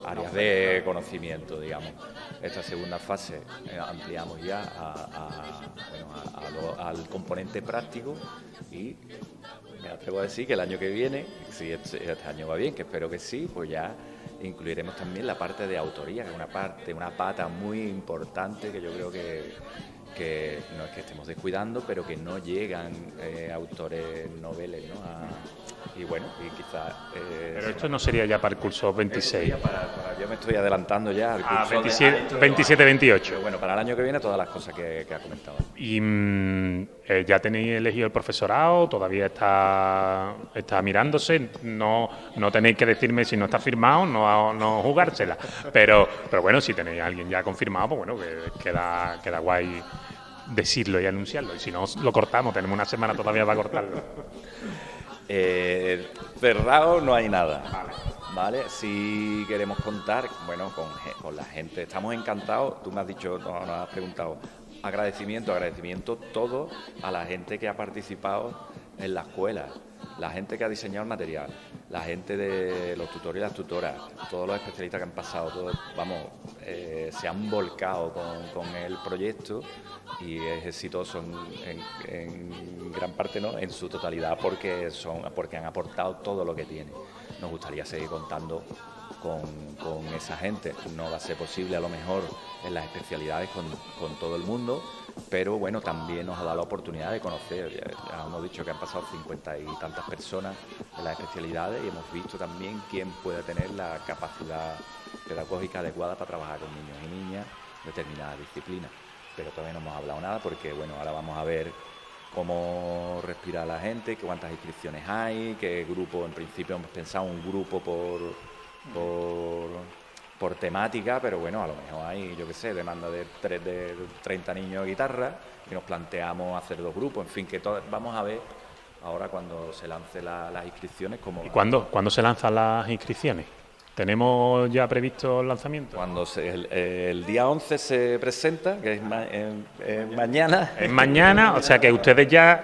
áreas de conocimiento, digamos. Esta segunda fase ampliamos ya al componente práctico y me atrevo a decir que el año que viene, si este año va bien, que espero que sí, pues ya incluiremos también la parte de autoría, que es una pata muy importante que yo creo que no es que estemos descuidando, pero que no llegan autores noveles, ¿no? Y bueno, y quizás... pero esto no sería ya para el curso 26. Yo me estoy adelantando ya al curso 27-28. Pero bueno, para el año que viene todas las cosas que ha comentado. ¿Y ya tenéis elegido el profesorado? ¿Todavía está mirándose? No tenéis que decirme si no está firmado, no jugársela. Pero bueno, si tenéis a alguien ya confirmado, pues bueno, que queda guay decirlo y anunciarlo. Y si no, lo cortamos. Tenemos una semana todavía para cortarlo. Cerrado no hay nada, ¿vale? Si queremos contar, bueno, con la gente, estamos encantados. Tú me has dicho, nos has preguntado, agradecimiento todo a la gente que ha participado en la escuela, la gente que ha diseñado el material, la gente de los tutores y las tutoras, todos los especialistas que han pasado, se han volcado con el proyecto y es exitoso en gran parte, ¿no?, en su totalidad porque han aportado todo lo que tienen. Nos gustaría seguir contando con esa gente. No va a ser posible a lo mejor en las especialidades con todo el mundo, pero bueno, también nos ha dado la oportunidad de conocer. Ya hemos dicho que han pasado 50 y tantas personas en las especialidades y hemos visto también quién puede tener la capacidad pedagógica adecuada para trabajar con niños y niñas determinadas disciplinas. Pero todavía no hemos hablado nada porque bueno, ahora vamos a ver cómo respira la gente, cuántas inscripciones hay, qué grupo. En principio hemos pensado un grupo por temática, pero bueno, a lo mejor hay, yo qué sé, demanda de 30 niños de guitarra y nos planteamos hacer 2 grupos, en fin, vamos a ver ahora cuando se lancen las inscripciones. ¿Y cuándo se lanzan las inscripciones? ¿Tenemos ya previsto el lanzamiento? Cuando el día 11 se presenta, que es mañana. Es mañana, o sea que ustedes ya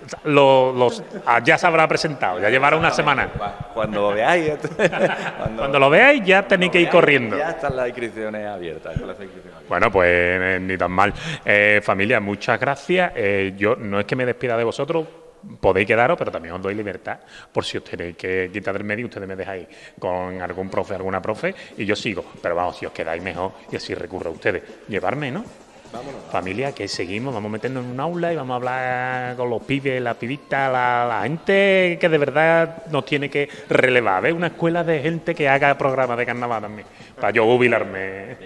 ya se habrá presentado, ya llevará una semana. Cuando lo veáis. Cuando lo veáis ya tenéis que ir corriendo. Ya están las inscripciones abiertas. Bueno, pues ni tan mal. Familia, muchas gracias. Yo no es que me despida de vosotros. Podéis quedaros, pero también os doy libertad por si os tenéis que quitar del medio, ustedes me dejáis con algún profe, alguna profe y yo sigo, pero vamos, si os quedáis mejor y así recurro a ustedes, llevarme, ¿no? Vámonos. Familia, que seguimos, vamos a meternos en un aula y vamos a hablar con los pibes, la pibita, la gente que de verdad nos tiene que relevar, ¿ves? Una escuela de gente que haga programas de carnaval también, para yo jubilarme.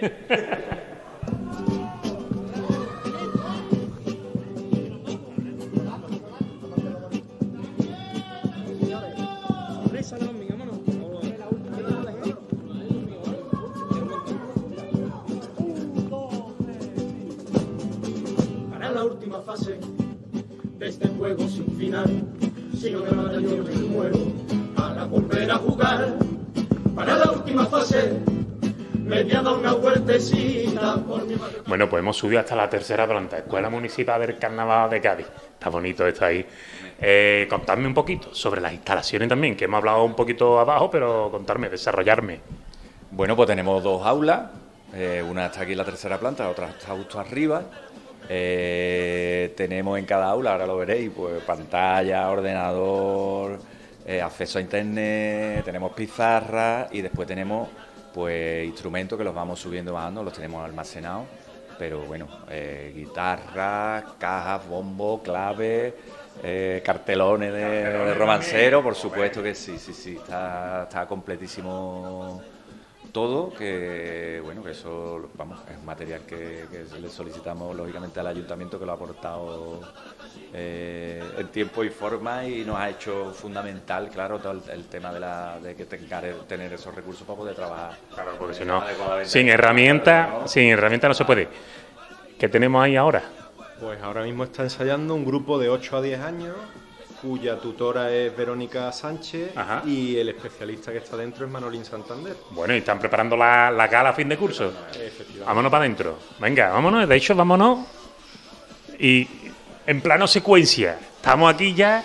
La última fase de este juego sin final, sino que ahora yo me muero para volver a jugar. Para la última fase me voy a dar una vueltecita por mi madre. Bueno, pues hemos subido hasta la 3ª planta, Escuela Municipal del Carnaval de Cádiz. Está bonito esto ahí. Contadme un poquito sobre las instalaciones también, que hemos hablado un poquito abajo, pero contarme, desarrollarme. Bueno, pues tenemos 2 aulas, una está aquí en la 3ª planta, la otra está justo arriba. Tenemos en cada aula, ahora lo veréis, pues pantalla, ordenador, acceso a internet, tenemos pizarras y después tenemos pues instrumentos que los vamos subiendo y bajando, los tenemos almacenados, pero bueno, guitarras, cajas, bombos, claves, cartelones de romancero, por supuesto que sí, está completísimo todo, que bueno, que eso, vamos, es un material que le solicitamos lógicamente al ayuntamiento, que lo ha aportado en tiempo y forma y nos ha hecho fundamental, claro, todo el tema de que tener esos recursos para poder trabajar. Claro, porque si no, sin herramientas no se puede. ¿Qué tenemos ahí ahora? Pues ahora mismo está ensayando un grupo de 8 a 10 años, cuya tutora es Verónica Sánchez. Ajá. Y el especialista que está dentro es Manolín Santander. Bueno, y están preparando la gala a fin de curso. Efectivamente. Vámonos para adentro. Venga, vámonos. De hecho, vámonos. Y en plano secuencia. Estamos aquí ya.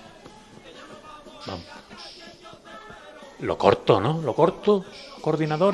Vamos. Lo corto, ¿no? Lo corto. Coordinadores.